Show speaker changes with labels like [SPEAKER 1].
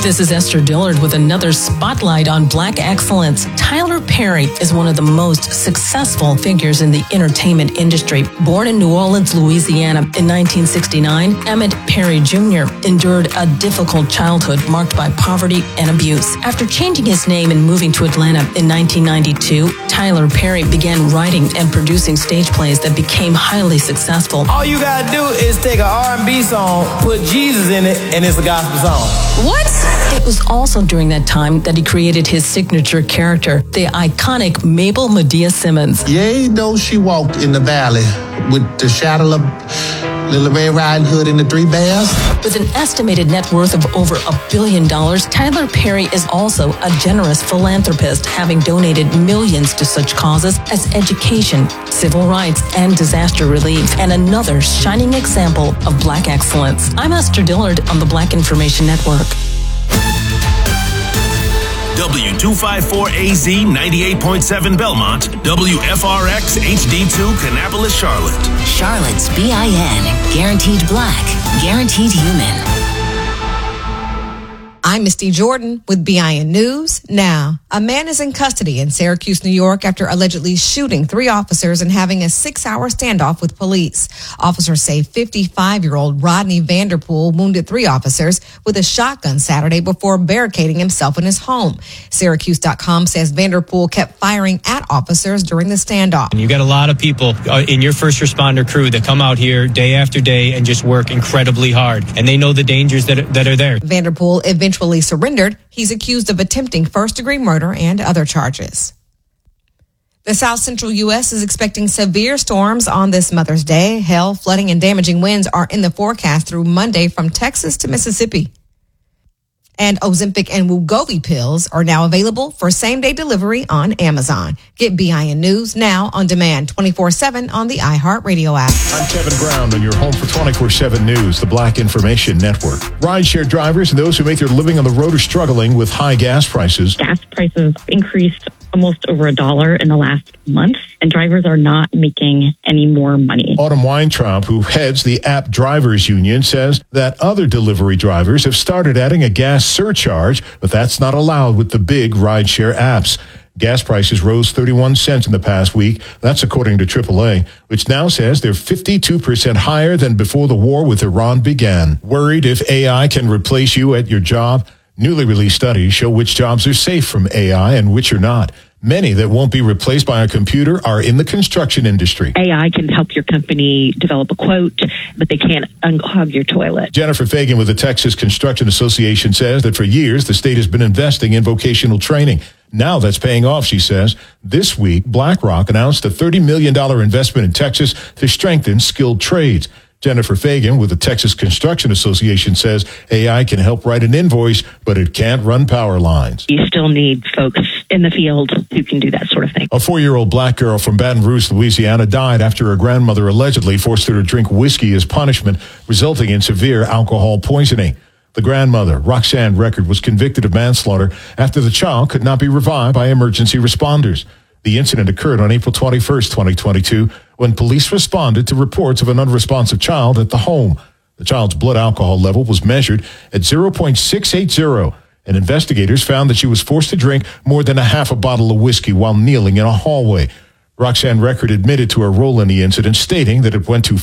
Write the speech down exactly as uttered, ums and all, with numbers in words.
[SPEAKER 1] This is Esther Dillard with another spotlight on Black excellence. Tyler Perry is one of the most successful figures in the entertainment industry. Born in New Orleans, Louisiana in nineteen sixty-nine, Emmett Perry Junior endured a difficult childhood marked by poverty and abuse. After changing his name and moving to Atlanta in nineteen ninety-two, Tyler Perry began writing and producing stage plays that became highly successful.
[SPEAKER 2] All you gotta do is take an R and B song, put Jesus in it, and it's a gospel song.
[SPEAKER 1] What? It was also during that time that he created his signature character, the iconic Mabel Medea Simmons.
[SPEAKER 3] Yea, though she walked in the valley with the shadow of Little Red Riding Hood and the Three Bears.
[SPEAKER 1] With an estimated net worth of over a billion dollars, Tyler Perry is also a generous philanthropist, having donated millions to such causes as education, civil rights, and disaster relief, and another shining example of Black excellence. I'm Esther Dillard on the Black Information Network.
[SPEAKER 4] W two fifty-four A Z ninety-eight point seven Belmont, W F R X H D two Kannapolis, Charlotte.
[SPEAKER 5] Charlotte's B I N, guaranteed black, guaranteed human.
[SPEAKER 6] I'm Misty Jordan with B I N News. Now, a man is in custody in Syracuse, New York after allegedly shooting three officers and having a six-hour standoff with police. Officers say fifty-five-year-old Rodney Vanderpool wounded three officers with a shotgun Saturday before barricading himself in his home. Syracuse dot com says Vanderpool kept firing at officers during the standoff.
[SPEAKER 7] And you got a lot of people in your first responder crew that come out here day after day and just work incredibly hard. And they know the dangers that are, that are there.
[SPEAKER 6] Vanderpool eventually surrendered. He's accused of attempting first-degree murder and other charges. The South Central U S is expecting severe storms on this Mother's Day. Hail, flooding, and damaging winds are in the forecast through Monday from Texas to Mississippi. And Ozempic and Wegovy pills are now available for same-day delivery on Amazon. Get B I N News now on demand twenty-four seven on the iHeartRadio app.
[SPEAKER 8] I'm Kevin Brown on your home for twenty-four seven News, the Black Information Network. Rideshare drivers and those who make their living on the road are struggling with high gas prices.
[SPEAKER 9] Gas prices increased almost over a dollar in the last month, and drivers are not making any more money.
[SPEAKER 8] Autumn Weintraub, who heads the App Drivers Union, says that other delivery drivers have started adding a gas surcharge, but that's not allowed with the big rideshare apps. Gas prices rose thirty-one cents in the past week. That's according to triple A, which now says they're fifty-two percent higher than before the war with Iran began. Worried if A I can replace you at your job? Newly released studies show which jobs are safe from A I and which are not. Many that won't be replaced by a computer are in the construction industry.
[SPEAKER 9] A I can help your company develop a quote, but they can't unclog your toilet.
[SPEAKER 8] Jennifer Fagan with the Texas Construction Association says that for years the state has been investing in vocational training. Now that's paying off, she says. This week, BlackRock announced a thirty million dollars investment in Texas to strengthen skilled trades. Jennifer Fagan with the Texas Construction Association says A I can help write an invoice, but it can't run power lines.
[SPEAKER 9] You still need folks in the field who can do that sort of thing.
[SPEAKER 8] A four-year-old black girl from Baton Rouge, Louisiana, died after her grandmother allegedly forced her to drink whiskey as punishment, resulting in severe alcohol poisoning. The grandmother, Roxanne Record, was convicted of manslaughter after the child could not be revived by emergency responders. The incident occurred on April twenty-first, twenty twenty-two, when police responded to reports of an unresponsive child at the home. The child's blood alcohol level was measured at zero point six eight zero, and investigators found that she was forced to drink more than a half a bottle of whiskey while kneeling in a hallway. Roxanne Record admitted to her role in the incident, stating that it went too